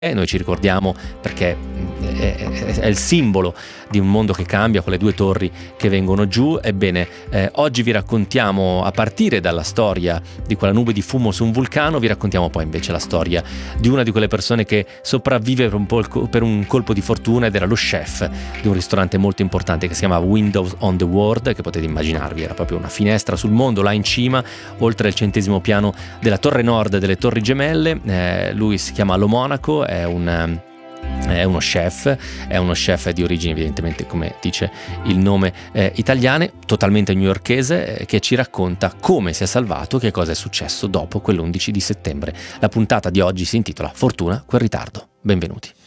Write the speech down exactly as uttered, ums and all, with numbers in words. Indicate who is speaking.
Speaker 1: E noi ci ricordiamo perché è, è, è il simbolo di un mondo che cambia, con le due torri che vengono giù. Ebbene, eh, oggi vi raccontiamo, a partire dalla storia di quella nube di fumo su un vulcano, vi raccontiamo poi invece la storia di una di quelle persone che sopravvive per un, po' il, per un colpo di fortuna, ed era lo chef di un ristorante molto importante che si chiamava Windows on the World, che potete immaginarvi era proprio una finestra sul mondo là in cima, oltre il centesimo piano della torre nord delle Torri Gemelle. Eh, lui si chiama Lo Monaco, è un è uno chef, è uno chef di origini, evidentemente, come dice il nome, eh, italiane, totalmente newyorkese, eh, che ci racconta come si è salvato, che cosa è successo dopo quell'undici di settembre. La puntata di oggi si intitola Fortuna quel ritardo. Benvenuti.